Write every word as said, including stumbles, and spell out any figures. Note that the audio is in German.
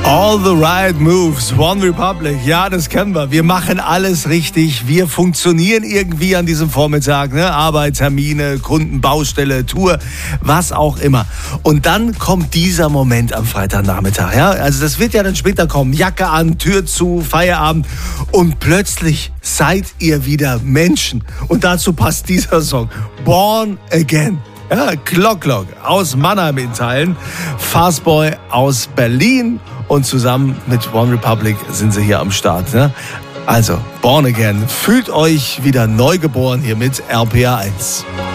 All the right moves, One Republic, ja, das kennen wir. Wir machen alles richtig, wir funktionieren irgendwie an diesem Vormittag, ne? Arbeit, Termine, Kunden, Baustelle, Tour, was auch immer. Und dann kommt dieser Moment am Freitagnachmittag, ja? Also das wird ja dann später kommen, Jacke an, Tür zu, Feierabend und plötzlich seid ihr wieder Menschen. Und dazu passt dieser Song, Born Again. Ja, Glock Glock aus Mannheim in Teilen, Fastboy aus Berlin und zusammen mit One Republic sind sie hier am Start. Ne? Also, Born Again, fühlt euch wieder neu geboren hier mit R P R eins.